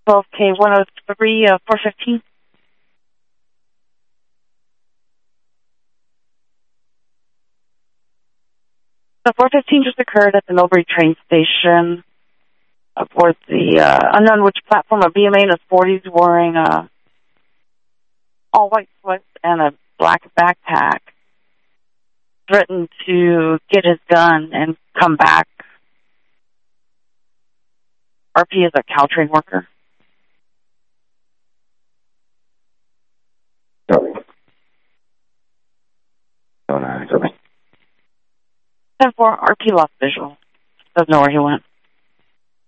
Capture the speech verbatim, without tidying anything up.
twelve K one oh three, uh, four fifteen. The four fifteen just occurred at the Millbury train station aboard the uh, unknown which platform. A B M A in his forties wearing uh, all white sweats and a black backpack threatened to get his gun and come back. R P is a Caltrain worker. Copy. Oh, no, copy. ten four, R P lost visual. Doesn't know where he went.